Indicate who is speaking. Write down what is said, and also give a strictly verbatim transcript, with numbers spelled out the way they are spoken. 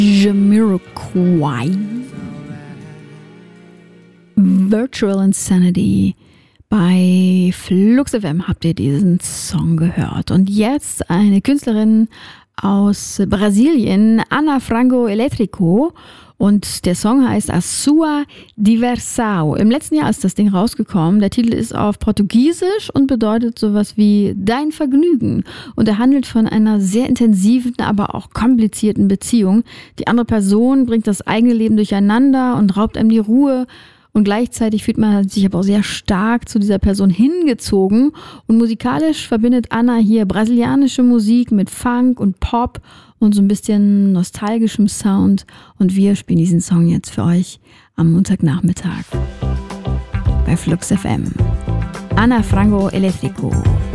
Speaker 1: Jamiroquai. Virtual Insanity. Bei Flux F M habt ihr diesen Song gehört. Und jetzt eine Künstlerin aus Brasilien, Ana Frango Elétrico. Und der Song heißt A Sua Diversão. Im letzten Jahr ist das Ding rausgekommen. Der Titel ist auf Portugiesisch und bedeutet sowas wie Dein Vergnügen. Und er handelt von einer sehr intensiven, aber auch komplizierten Beziehung. Die andere Person bringt das eigene Leben durcheinander und raubt einem die Ruhe. Und gleichzeitig fühlt man sich aber auch sehr stark zu dieser Person hingezogen. Und musikalisch verbindet Anna hier brasilianische Musik mit Funk und Pop und so ein bisschen nostalgischem Sound. Und wir spielen diesen Song jetzt für euch am Montagnachmittag bei Flux F M. Ana Frango Elétrico.